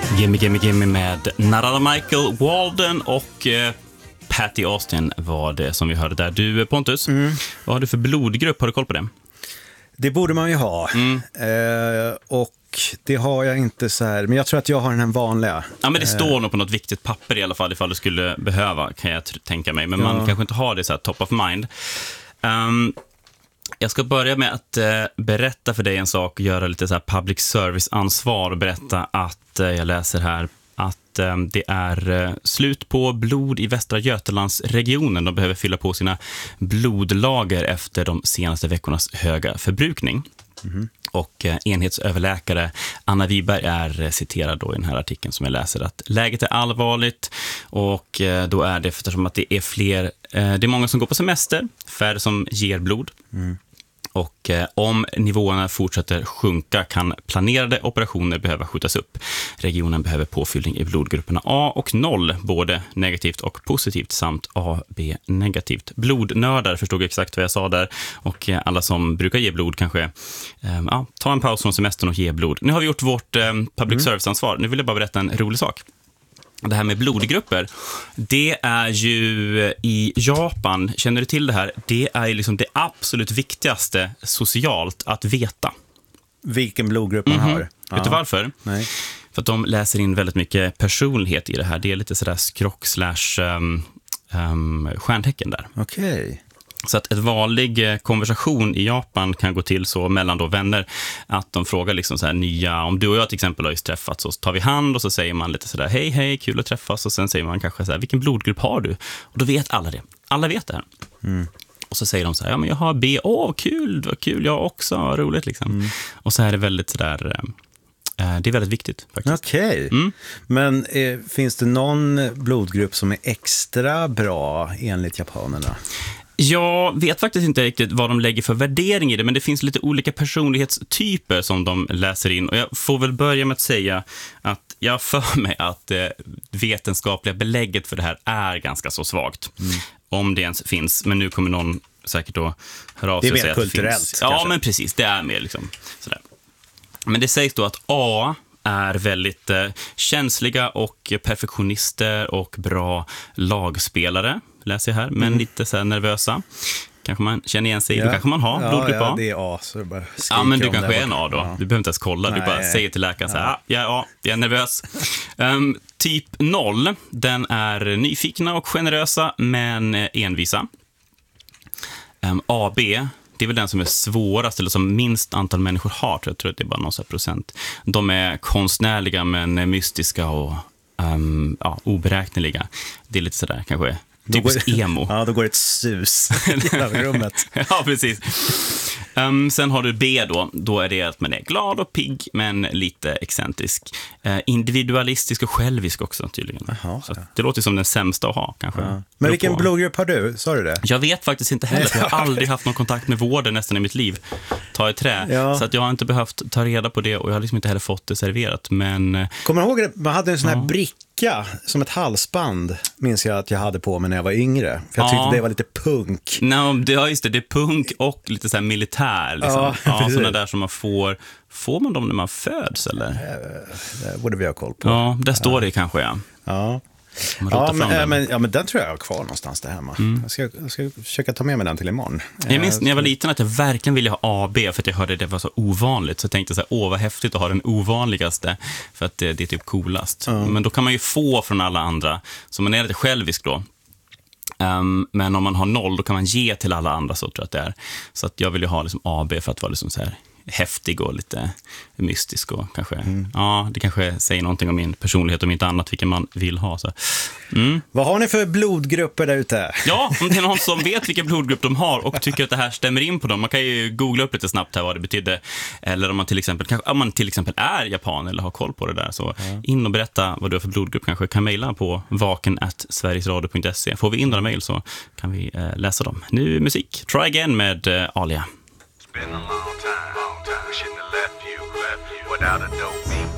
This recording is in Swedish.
Gimme med Narada Michael Walden och Patty Austin var det som vi hörde där. Du, Pontus, vad har du för blodgrupp? Har du koll på det? Det borde man ju ha. Och det har jag inte så här. Men jag tror att jag har den här vanliga. Ja, men det står nog på något viktigt papper i alla fall, ifall du skulle behöva, kan jag tänka mig. Men man kanske inte har det så här top of mind. Jag ska börja med att berätta för dig en sak och göra lite så här public service-ansvar och berätta att jag läser här att det är slut på blod i Västra Götalandsregionen. De behöver fylla på sina blodlager efter de senaste veckornas höga förbrukning. Och enhetsöverläkare Anna Wiberg är citerad då i den här artikeln som jag läser att läget är allvarligt och då är det eftersom att det är fler, det är många som går på semester, färre som ger blod. Och om nivåerna fortsätter sjunka kan planerade operationer behöva skjutas upp. Regionen behöver påfyllning i blodgrupperna A och 0, både negativt och positivt samt A, B negativt. Blodnördar förstod exakt vad jag sa där och alla som brukar ge blod kanske ta en paus från semestern och ge blod. Nu har vi gjort vårt public service-ansvar. Nu vill jag bara berätta en rolig sak. Det här med blodgrupper, det är ju i Japan, känner du till det här? Det är ju liksom det absolut viktigaste socialt att veta. Vilken blodgrupp man har. Vet du varför? Nej. För att de läser in väldigt mycket personlighet i det här. Det är lite sådär skrock / stjärntecken där. Okej. Så att ett vanlig konversation i Japan kan gå till så mellan då vänner att de frågar liksom så här nya, om du och jag till exempel har just träffats så tar vi hand och så säger man lite sådär hej, kul att träffas och sen säger man kanske så här, vilken blodgrupp har du? Och då vet alla det. Alla vet det här. Och så säger de så här, ja men jag har B, kul, vad kul, jag också, roligt liksom. Och så är det väldigt sådär, det är väldigt viktigt faktiskt. Okej. Men finns det någon blodgrupp som är extra bra enligt japanerna? Jag vet faktiskt inte riktigt vad de lägger för värdering i det, men det finns lite olika personlighetstyper som de läser in. Och jag får väl börja med att säga att jag för mig att vetenskapliga belägget för det här är ganska så svagt. Om det ens finns, men nu kommer någon säkert att höra av sig och säga att det finns. Det är mer kulturellt. Ja, men precis, det är mer liksom sådär. Men det sägs då att A är väldigt känsliga och perfektionister och bra lagspelare, läser jag här, men lite så här nervösa. Kanske man känner igen sig, då kanske man har blodgrupp A. Ja, det är A, så det bara men du kanske är en A då. Du behöver inte ens kolla, du bara säger till läkaren så här, jag är nervös. Typ 0, den är nyfikna och generösa, men envisa. AB, det är väl den som är svårast eller som minst antal människor har. Jag tror att det är bara någon procent. De är konstnärliga men mystiska och oberäkneliga. Det är lite sådär kanske typiskt emo. Ja, då går det ett sus i hela rummet. Ja, precis. Sen har du B då är det att man är glad och pigg men lite excentrisk. Individualistisk och självisk också tydligen. Aha, så det låter som den sämsta att ha kanske. Ja. Men vilken blodgrupp har du? Sa du det? Jag vet faktiskt inte heller, för jag har aldrig haft någon kontakt med vården nästan i mitt liv. Ta i trä. Ja. Så att jag har inte behövt ta reda på det och jag har liksom inte heller fått det serverat. Men kommer du ihåg det? Man hade en sån här bricka som ett halsband, minns jag att jag hade på mig när jag var yngre. För jag tyckte det var lite punk. Just det är punk och lite så här militär liksom. Sådana där som man får man dem när man föds eller? Det borde vi ha koll på. Ja, där står det kanske Ja, men den tror jag har kvar någonstans där hemma. Jag ska försöka ta med mig den till imorgon. Jag minns när jag var liten att jag verkligen ville ha AB för att jag hörde det var så ovanligt. Så jag tänkte så här, vad häftigt att ha den ovanligaste för att det är typ coolast. Men då kan man ju få från alla andra. Så man är lite självisk då. Men om man har 0 då kan man ge till alla andra, så tror jag att det är. Så att jag vill ju ha liksom AB för att vara liksom så här häftig och lite mystisk och kanske, det kanske säger någonting om min personlighet om inte annat vilken man vill ha. Så. Vad har ni för blodgrupper där ute? Ja, om det är någon som vet vilken blodgrupp de har och tycker att det här stämmer in på dem, man kan ju googla upp lite snabbt här vad det betydde, eller om man till exempel är japan eller har koll på det där, så in och berätta vad du har för blodgrupp, kanske kan mejla på vaken@sverigesradio.se. Får vi in några mejl så kan vi läsa dem. Nu musik, Try Again med Alia. Been a long time. We shouldn't have left you without a dope